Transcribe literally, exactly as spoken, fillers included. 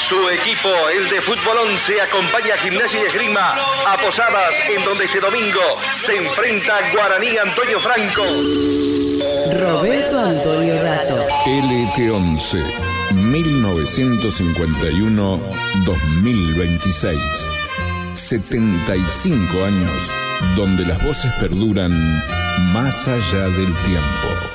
Su equipo, el de Fútbol once, acompaña a Gimnasia y Esgrima a Posadas, en donde este domingo se enfrenta Guaraní Antonio Franco. Roberto Antonio Rato. L T once, mil novecientos cincuenta y uno a dos mil veintiséis. setenta y cinco años donde las voces perduran más allá del tiempo.